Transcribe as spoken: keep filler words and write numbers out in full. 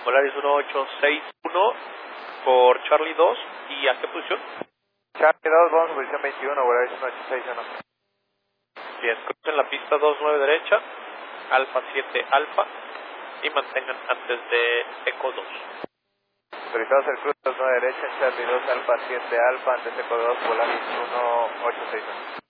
Volaris uno ocho seis uno por Charlie dos. ¿Y a qué posición? Charlie dos, vamos a posición veintiuno, Volaris uno ocho seis uno. Bien, crucen la pista dos nueve derecha, Alfa siete Alfa, y mantengan antes de Eco dos. Autorizados el cruce dos nueve derecha, Charlie dos, Alfa siete Alfa, antes Eco dos, Volaris uno ocho seis uno.